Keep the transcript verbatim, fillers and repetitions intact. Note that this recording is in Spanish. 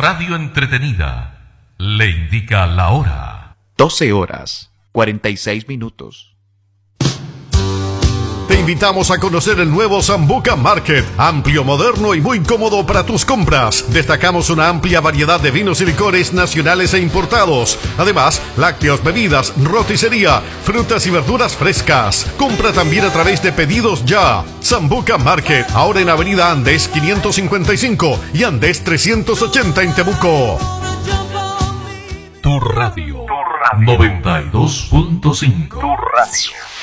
radio entretenida le indica la hora. doce horas, cuarenta y seis minutos. Te invitamos a conocer el nuevo Sambuca Market, amplio, moderno y muy cómodo para tus compras. Destacamos una amplia variedad de vinos y licores nacionales e importados. Además, lácteos, bebidas, roticería, frutas y verduras frescas. Compra también a través de Pedidos Ya. Sambuca Market, ahora en Avenida Andes quinientos cincuenta y cinco y Andes trescientos ochenta en Temuco. Tu radio, tu radio. noventa y dos punto cinco. Tu radio.